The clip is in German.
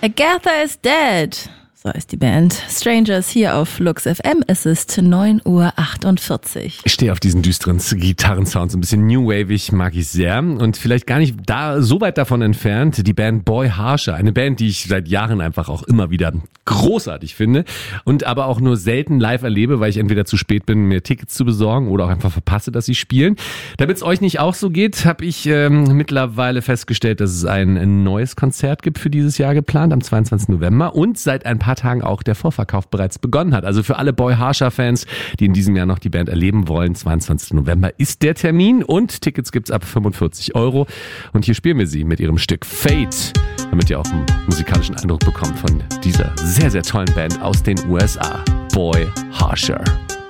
Agatha is dead. So ist die Band. Strangers hier auf Lux FM. Es ist 9:48 Uhr. Ich stehe auf diesen düsteren Gitarrensound, so ein bisschen new wavig, mag ich sehr. Und vielleicht gar nicht so weit davon entfernt, die Band Boy Harsher. Eine Band, die ich seit Jahren einfach auch immer wieder großartig finde und aber auch nur selten live erlebe, weil ich entweder zu spät bin, mir Tickets zu besorgen oder auch einfach verpasse, dass sie spielen. Damit es euch nicht auch so geht, habe ich mittlerweile festgestellt, dass es ein neues Konzert gibt für dieses Jahr geplant, am 22. November und seit ein paar Tagen auch der Vorverkauf bereits begonnen hat. Also für alle Boy Harsher-Fans, die in diesem Jahr noch die Band erleben wollen, 22. November ist der Termin und Tickets gibt's ab 45 €. Und hier spielen wir sie mit ihrem Stück Fate, damit ihr auch einen musikalischen Eindruck bekommt von dieser sehr, sehr tollen Band aus den USA, Boy Harsher.